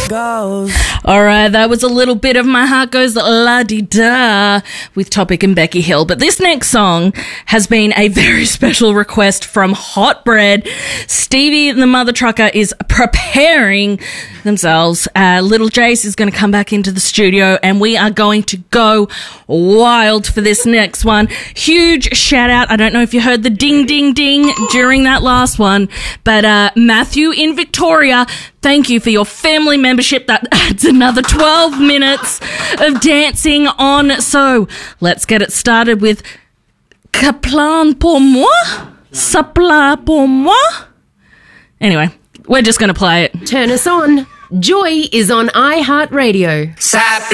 goes. All right, that was a little bit of My Heart Goes La-Di-Da with Topic and Becky Hill. But this next song has been a very special request from Hot Bread. Stevie the Mother Trucker is preparing themselves. Little Jace is going to come back into the studio and we are going to go wild for this next one. Huge shout out. I don't know if you heard the ding, ding, ding during that last one, but Matthew in Victoria, thank you for your family membership. That adds another 12 minutes of dancing on. So let's get it started with Kaplan pour moi, Sapla pour moi. Anyway, we're just going to play it. Turn us on. Joy is on iHeartRadio.